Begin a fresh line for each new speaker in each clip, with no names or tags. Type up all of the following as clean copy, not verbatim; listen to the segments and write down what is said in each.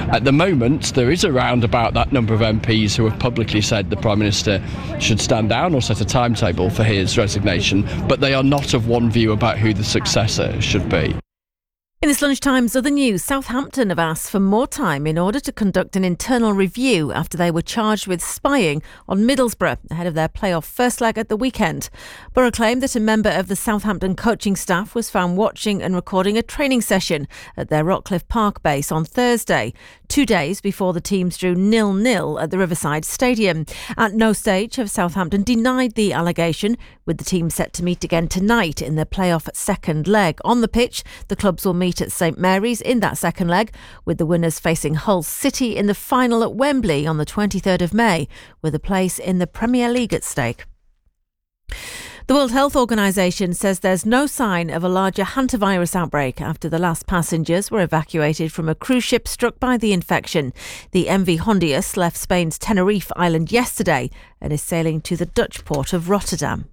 At the moment, there is around about that number of MPs who have publicly said the Prime Minister should stand down or set a timetable for his resignation, but they are not of one view about who the successor should be.
In this lunchtime's other news, Southampton have asked for more time in order to conduct an internal review after they were charged with spying on Middlesbrough ahead of their playoff first leg at the weekend. Borough claimed that a member of the Southampton coaching staff was found watching and recording a training session at their Rotcliffe Park base on Thursday, 2 days before the teams drew 0-0 at the Riverside Stadium. At no stage have Southampton denied the allegation, with the team set to meet again tonight in their playoff second leg. On the pitch, the clubs will meet at St Mary's in that second leg, with the winners facing Hull City in the final at Wembley on the 23rd of May, with a place in the Premier League at stake. The World Health Organization says there's no sign of a larger hantavirus outbreak after the last passengers were evacuated from a cruise ship struck by the infection. The MV Hondius left Spain's Tenerife island yesterday and is sailing to the Dutch port of Rotterdam.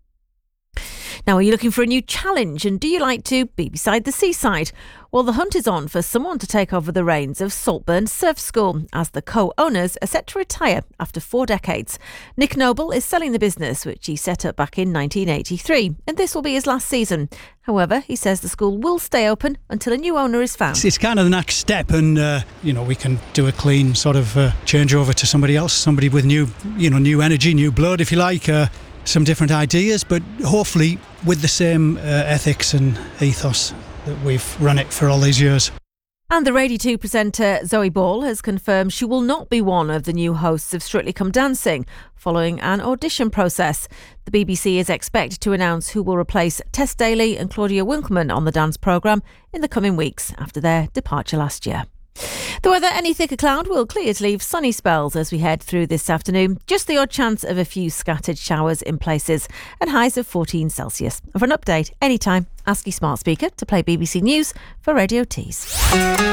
Now, are you looking for a new challenge, and do you like to be beside the seaside? Well, the hunt is on for someone to take over the reins of Saltburn Surf School, as the co-owners are set to retire after 4 decades. Nick Noble is selling the business, which he set up back in 1983, and this will be his last season. However, he says the school will stay open until a new owner is found.
It's kind of the next step, and we can do a clean sort of changeover to somebody else, somebody with new energy, new blood, if you like. Some different ideas, but hopefully with the same ethics and ethos that we've run it for all these years.
And the Radio 2 presenter Zoe Ball has confirmed she will not be one of the new hosts of Strictly Come Dancing following an audition process. The BBC is expected to announce who will replace Tess Daly and Claudia Winkleman on the dance programme in the coming weeks after their departure last year. The weather, any thicker cloud will clear to leave sunny spells as we head through this afternoon. Just the odd chance of a few scattered showers in places and highs of 14 Celsius. And for an update anytime, ask your smart speaker to play BBC News for Radio Tees.